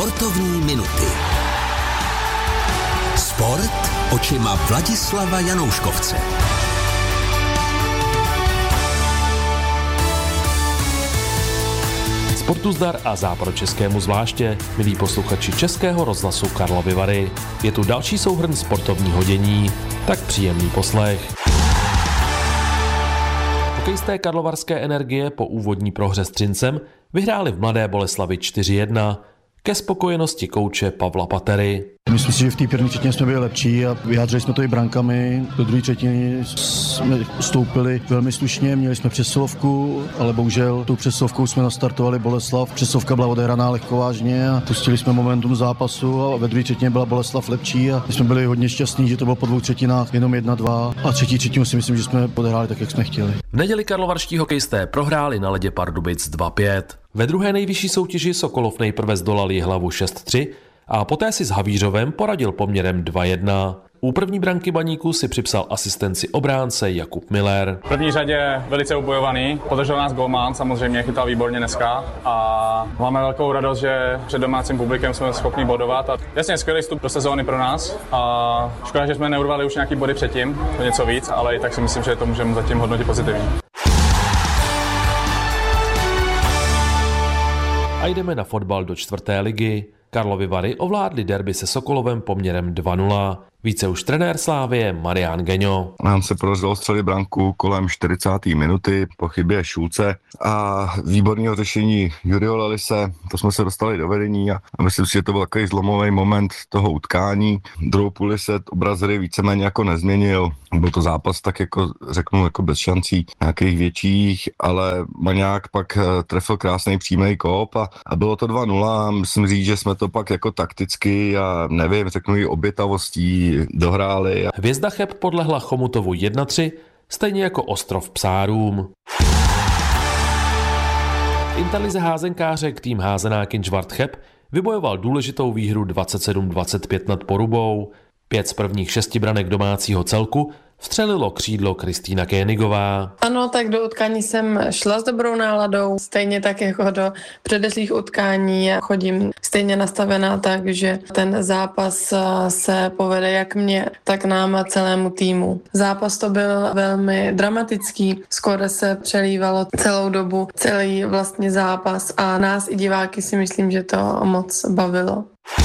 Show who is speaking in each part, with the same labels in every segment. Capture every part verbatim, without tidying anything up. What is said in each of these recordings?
Speaker 1: Sportovní minuty. Sport očima Vladislava Janouškovce.
Speaker 2: Sportu zdar a západočeskému zvláště, milí posluchači Českého rozhlasu Karlovy Vary. Je tu další souhrn sportovního dění, tak příjemný poslech. Hokejisté karlovarské Energie po úvodní prohře s Třincem vyhráli v Mladé Boleslavi čtyři jedna. Ke spokojenosti kouče Pavla Patery.
Speaker 3: Myslím si, že v té první třetině jsme byli lepší a vyjádřili jsme to i brankami. Do druhé třetiny jsme stoupili velmi slušně, měli jsme přesilovku, ale bohužel tou přesilovkou jsme nastartovali Boleslav. Přesilovka byla odehraná lehkovážně a pustili jsme momentum zápasu a ve druhé třetině byla Boleslav lepší a my jsme byli hodně šťastní, že to bylo po dvou třetinách jenom jedna dva a třetí třetinu si myslím, že jsme odehráli tak, jak jsme chtěli.
Speaker 2: V neděli karlovarští hokejisté prohráli na ledě Pardubic dva pět. Ve druhé nejvyšší soutěži Sokolov nejprve zdolal Jihlavu šest tři a poté si s Havířovem poradil poměrem dva jedna. U první branky Baníku si připsal asistenci obránce Jakub Miller.
Speaker 4: V první řadě velice ubojovaný, podržel nás golman, samozřejmě chytal výborně dneska a máme velkou radost, že před domácím publikem jsme schopni bodovat. A jasně, skvělý vstup do sezóny pro nás a škoda, že jsme neurvali už nějaký body předtím, to něco víc, ale i tak si myslím, že to můžeme zatím hodnotit pozitivně.
Speaker 2: A jdeme na fotbal do čtvrté ligy. Karlovy Vary ovládli derby se Sokolovem poměrem dva nula. Více už trenér Slávie Marián Geňo.
Speaker 5: Nám se podařilo střelit branku kolem čtyřicáté minuty po chybě Šulce a výborného řešení Juriho Lelise. To jsme se dostali do vedení a myslím si, že to byl takový zlomový moment toho utkání. Druhou půli se obraz hry víceméně jako nezměnil. Byl to zápas tak jako řeknu jako bez šancí nějakých větších, ale Maňák pak trefil krásný přímý kop a, a bylo to dva nula a musím říct, že jsme to pak jako takticky a nevím, řeknu i obětavostí dohráli.
Speaker 2: Hvězda Cheb podlehla Chomutovu jedna tři, stejně jako Ostrov Psárům. V Interlize házenkářek tým házenákin Žvart Cheb vybojoval důležitou výhru dvacet sedm dvacet pět nad Porubou. Pět z prvních šesti branek domácího celku vstřelilo křídlo Kristýna Kénigová.
Speaker 6: Ano, tak do utkání jsem šla s dobrou náladou, stejně tak jako do předešlých utkání. Chodím stejně nastavená tak, že ten zápas se povede jak mně, tak nám a celému týmu. Zápas to byl velmi dramatický, skoro se přelívalo celou dobu, celý vlastně zápas a nás i diváky si myslím, že to moc bavilo.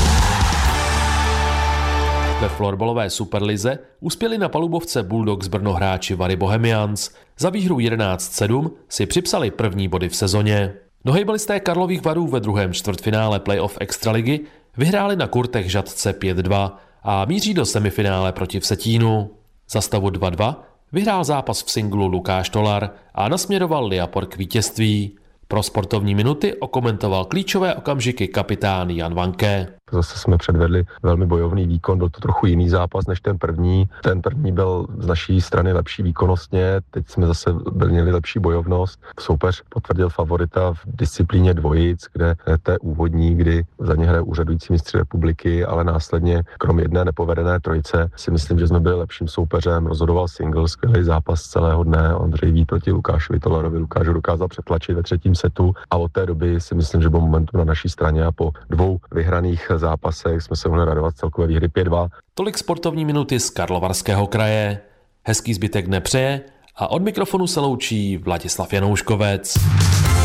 Speaker 2: Ve florbalové superlize uspěli na palubovce Bulldogs Brno hráči Vary Bohemians. Za výhru jedenáct sedm si připsali první body v sezóně. Nohejbalisté Karlových Varů ve druhém čtvrtfinále playoff extraligy vyhráli na kurtech Žatce pět dva a míří do semifinále proti Vsetínu. Za stavu dva dva vyhrál zápas v singlu Lukáš Tolar a nasměroval Liapor k vítězství. Pro sportovní minuty okomentoval klíčové okamžiky kapitán Jan Vanke.
Speaker 7: Zase jsme předvedli velmi bojovný výkon, byl to trochu jiný zápas než ten první. Ten první byl z naší strany lepší výkonnostně, teď jsme zase měli lepší bojovnost. Soupeř potvrdil favorita v disciplíně dvojic, kde té úvodní, kdy za ně hraje úřadující mistři republiky, ale následně krom jedné nepovedené trojice si myslím, že jsme byli lepším soupeřem. Rozhodoval single, skvělý zápas celého dne. Ondřej Vít proti Lukášovi Tolarovi. Lukáš dokázal přetlačit ve třetím setu a od té doby si myslím, že byl momentum na naší straně a po dvou vyhraných zápasech jsme se mohli radovat celkové výhry pět dva.
Speaker 2: Tolik sportovní minuty z Karlovarského kraje. Hezký zbytek dne přeje a od mikrofonu se loučí Vladislav Janouškovec.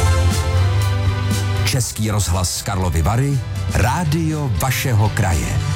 Speaker 1: Český rozhlas Karlovy Vary, rádio vašeho kraje.